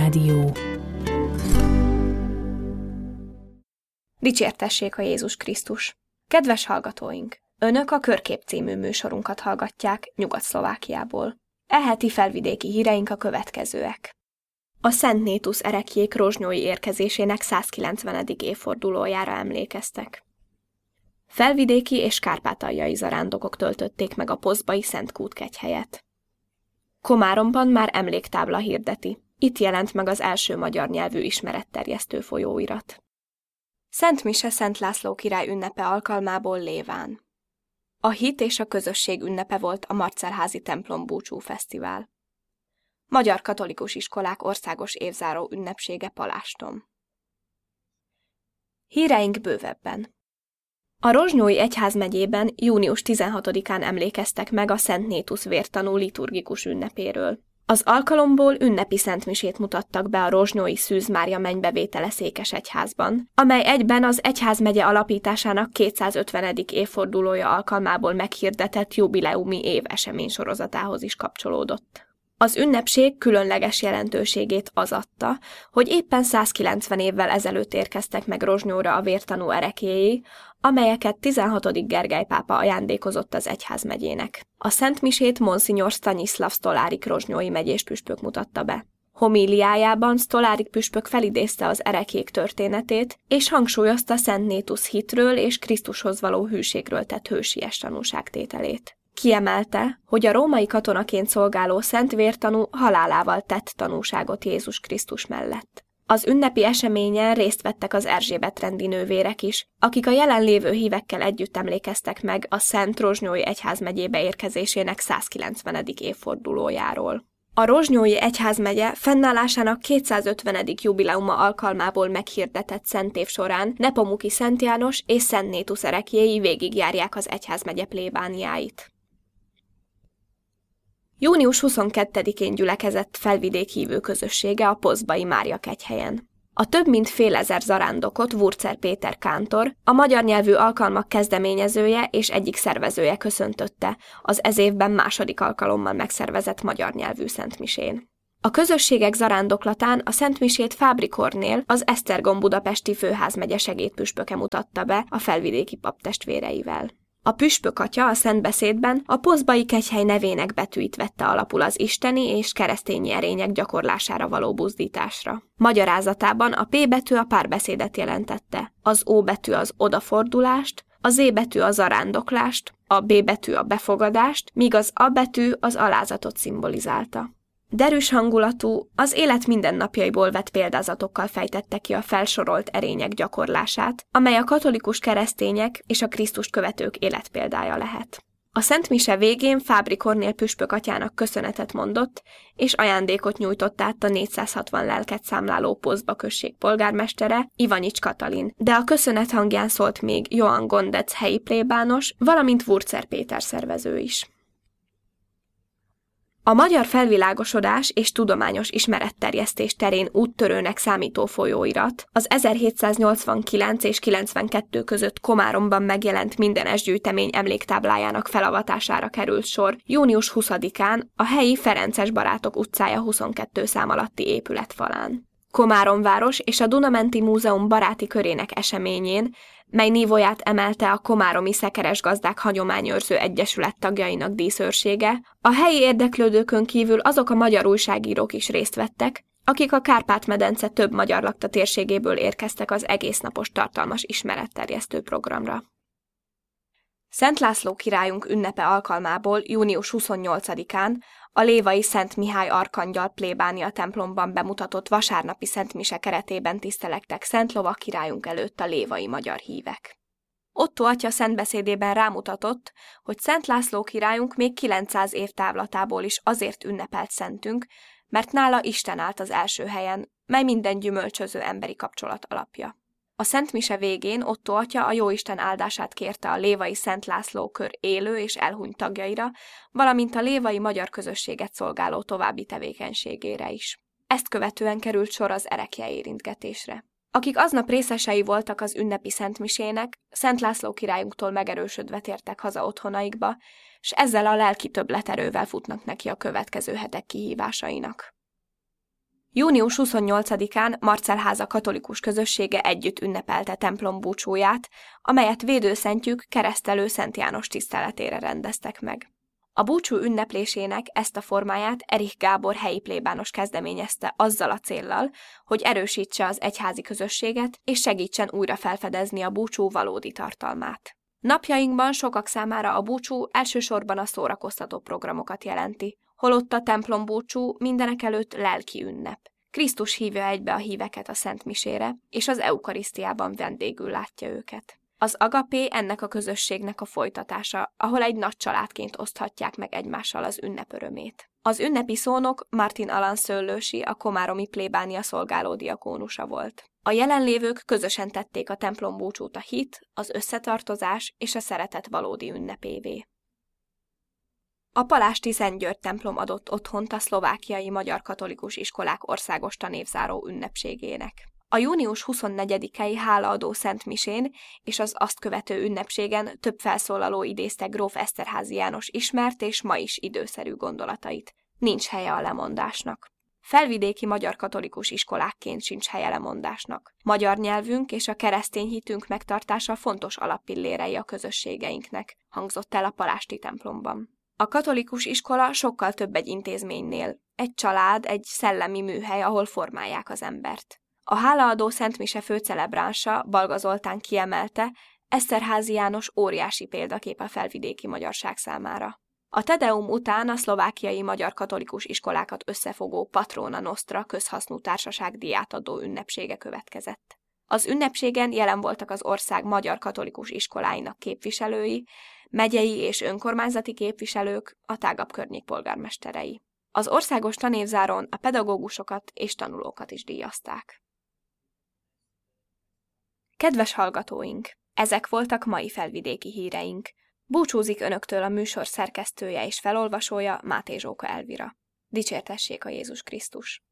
Rádió. Dicsértessék a Jézus Krisztus! Kedves hallgatóink! Önök a Körkép című műsorunkat hallgatják Nyugat-Szlovákiából. Heti felvidéki híreink a következőek. A Szent Nétusz ereklyék rozsnyói érkezésének 190. évfordulójára emlékeztek. Felvidéki és kárpátaljai zarándokok töltötték meg a pozbai Szent Kút kegyhelyet. Komáromban már emléktábla hirdeti. Itt jelent meg az első magyar nyelvű ismeretterjesztő folyóirat. Szent Mise Szent László király ünnepe alkalmából Léván. A hit és a közösség ünnepe volt a Marcelházi templom búcsú fesztivál. Magyar katolikus iskolák országos évzáró ünnepsége Paláston. Híreink bővebben. A Rozsnyói egyházmegyében június 16-án emlékeztek meg a Szent Nétusz vértanú liturgikus ünnepéről. Az alkalomból ünnepi szentmisét mutattak be a rozsnyói Szűz Mária mennybevétele székesegyházban, amely egyben az egyházmegye alapításának 250. évfordulója alkalmából meghirdetett jubileumi év eseménysorozatához is kapcsolódott. Az ünnepség különleges jelentőségét az adta, hogy éppen 190 évvel ezelőtt érkeztek meg Rozsnyóra a vértanú ereklyéi, amelyeket 16. Gergely pápa ajándékozott az egyházmegyének. A szentmisét Monsignor Stanislav Stolárik rozsnyói megyés püspök mutatta be. Homíliájában Stolárik püspök felidézte az ereklyék történetét, és hangsúlyozta Szent Nétusz hitről és Krisztushoz való hűségről tett hősies tanúságtételét. Kiemelte, hogy a római katonaként szolgáló szent vértanú halálával tett tanúságot Jézus Krisztus mellett. Az ünnepi eseményen részt vettek az Erzsébet-rendi nővérek is, akik a jelenlévő hívekkel együtt emlékeztek meg a Szent Rozsnyói egyházmegyébe érkezésének 190. évfordulójáról. A Rozsnyói egyházmegye fennállásának 250. jubileuma alkalmából meghirdetett szentév során Nepomuki Szent János és Szent Nétusz ereklyéi végigjárják az egyházmegye plébániáit. Június 22-én gyülekezett felvidék hívő közössége a pozbai Mária kegyhelyen. A több mint fél ezer zarándokot Wurzer Péter kántor, a magyar nyelvű alkalmak kezdeményezője és egyik szervezője köszöntötte az ez évben második alkalommal megszervezett magyar nyelvű szentmisén. A közösségek zarándoklatán a szentmisét Fábri Kornél, az Esztergom budapesti főházmegye segédpüspöke mutatta be a felvidéki paptestvéreivel. A püspök atya a szentbeszédben a pozbai kegyhely nevének betűit vette alapul az isteni és keresztényi erények gyakorlására való buzdításra. Magyarázatában a P betű a párbeszédet jelentette, az O betű az odafordulást, a Z betű a zarándoklást, a B betű a befogadást, míg az A betű az alázatot szimbolizálta. Derűs hangulatú, az élet mindennapjaiból vett példázatokkal fejtette ki a felsorolt erények gyakorlását, amely a katolikus keresztények és a Krisztust követők életpéldája lehet. A Szent Mise végén Fábri Kornél püspök atyának köszönetet mondott, és ajándékot nyújtott át a 460 lelket számláló Pozba község polgármestere, Ivanics Katalin, de a köszönet hangján szólt még Johann Gondec helyi plébános, valamint Wurzer Péter szervező is. A magyar felvilágosodás és tudományos ismeretterjesztés terén úttörőnek számító folyóirat az 1789 és 92 között Komáromban megjelent mindenes gyűjtemény emléktáblájának felavatására került sor június 20-án a helyi Ferences Barátok utcája 22 szám alatti épületfalán. Komáromváros és a Duna-menti Múzeum baráti körének eseményén, mely nívóját emelte a Komáromi Szekeres Gazdák Hagyományőrző Egyesület tagjainak díszőrsége, a helyi érdeklődőkön kívül azok a magyar újságírók is részt vettek, akik a Kárpát-medence több magyar lakta térségéből érkeztek az egésznapos tartalmas ismeretterjesztő programra. Szent László királyunk ünnepe alkalmából június 28-án a lévai Szent Mihály Arkangyal plébánia templomban bemutatott vasárnapi szentmise keretében tisztelektek Szent Lovag királyunk előtt a lévai magyar hívek. Ottó atya szentbeszédében rámutatott, hogy Szent László királyunk még 900 év távlatából is azért ünnepelt szentünk, mert nála Isten állt az első helyen, mely minden gyümölcsöző emberi kapcsolat alapja. A szentmise végén Ottó atya a Jóisten áldását kérte a lévai Szent László kör élő és elhunyt tagjaira, valamint a lévai magyar közösséget szolgáló további tevékenységére is. Ezt követően került sor az erekje érintgetésre. Akik aznap részesei voltak az ünnepi szentmisének, Szent László királyunktól megerősödve tértek haza otthonaikba, s ezzel a lelki többleterővel futnak neki a következő hetek kihívásainak. Június 28-án Marcelháza katolikus közössége együtt ünnepelte templom búcsúját, amelyet védőszentjük Keresztelő Szent János tiszteletére rendeztek meg. A búcsú ünneplésének ezt a formáját Erich Gábor helyi plébános kezdeményezte azzal a céllal, hogy erősítse az egyházi közösséget és segítsen újra felfedezni a búcsú valódi tartalmát. Napjainkban sokak számára a búcsú elsősorban a szórakoztató programokat jelenti, holott a templombúcsú mindenekelőtt lelki ünnep. Krisztus hívja egybe a híveket a Szent Misére, és az eukarisztiában vendégül látja őket. Az agapé ennek a közösségnek a folytatása, ahol egy nagy családként oszthatják meg egymással az ünnep örömét. Az ünnepi szónok Martin Alan Szőlősi, a komáromi plébánia szolgáló diakónusa volt. A jelenlévők közösen tették a templombúcsút a hit, az összetartozás és a szeretet valódi ünnepévé. A palásti Szent György templom adott otthont a szlovákiai magyar katolikus iskolák országos tanévzáró ünnepségének. A június 24-i hálaadó Szent Misén és az azt követő ünnepségen több felszólaló idézte gróf Eszterházy János ismert és ma is időszerű gondolatait. Nincs helye a lemondásnak. Felvidéki magyar katolikus iskolákként sincs helye lemondásnak. Magyar nyelvünk és a keresztény hitünk megtartása fontos alappillérei a közösségeinknek, hangzott el a palásti templomban. A katolikus iskola sokkal több egy intézménynél, egy család, egy szellemi műhely, ahol formálják az embert. A hálaadó Szent Mise főcelebránsa, Balga Zoltán kiemelte, Eszterházy János óriási példakép a felvidéki magyarság számára. A Tedeum után a szlovákiai magyar katolikus iskolákat összefogó Patrona Nostra közhasznú társaság díjátadó ünnepsége következett. Az ünnepségen jelen voltak az ország magyar katolikus iskoláinak képviselői, megyei és önkormányzati képviselők, a tágabb környék polgármesterei. Az országos tanévzáron a pedagógusokat és tanulókat is díjazták. Kedves hallgatóink! Ezek voltak mai felvidéki híreink. Búcsúzik önöktől a műsor szerkesztője és felolvasója, Máté Zsóka Elvira. Dicsértessék a Jézus Krisztus!